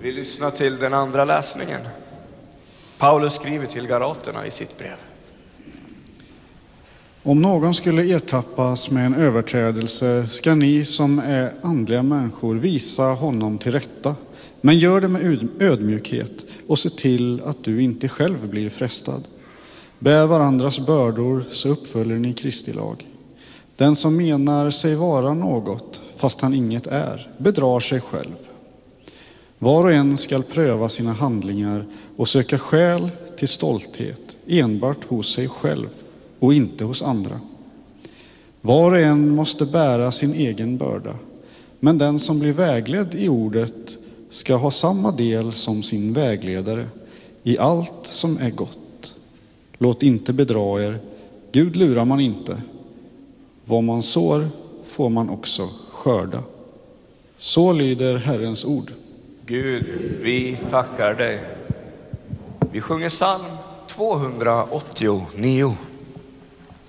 Vi lyssnar till den andra läsningen. Paulus skriver till Galaterna i sitt brev. Om någon skulle ertappas med en överträdelse ska ni som är andliga människor visa honom till rätta. Men gör det med ödmjukhet och se till att du inte själv blir frestad. Bär varandras bördor så uppfyller ni Kristi lag. Den som menar sig vara något fast han inget är bedrar sig själv. Var och en skall pröva sina handlingar och söka skäl till stolthet enbart hos sig själv och inte hos andra. Var och en måste bära sin egen börda, men den som blir vägledd i ordet ska ha samma del som sin vägledare i allt som är gott. Låt inte bedra er, Gud lurar man inte. Vad man sår får man också skörda. Så lyder Herrens ord. Gud, vi tackar dig. Vi sjunger psalm 289.